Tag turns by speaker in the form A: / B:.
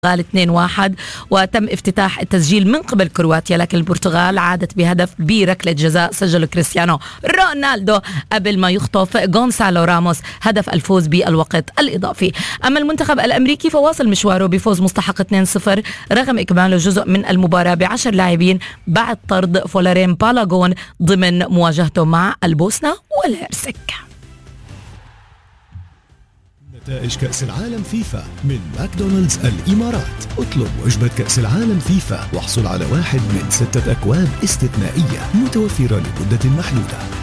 A: البرتغال 2-1 وتم افتتاح التسجيل من قبل كرواتيا، لكن البرتغال عادت بهدف بركلة جزاء سجل كريستيانو رونالدو قبل ما يخطف غونسالو راموس هدف الفوز بالوقت الإضافي. أما المنتخب الأمريكي فواصل مشواره بفوز مستحق 2-0 رغم إكماله جزء من المباراة ب10 لاعبين بعد طرد فولارين بالاغون ضمن مواجهته مع البوسنة والهرسك.
B: نتائج كأس العالم فيفا من ماكدونالدز الإمارات. اطلب وجبة كأس العالم فيفا واحصل على 1 من 6 أكواب استثنائية متوفرة لمدة محدودة.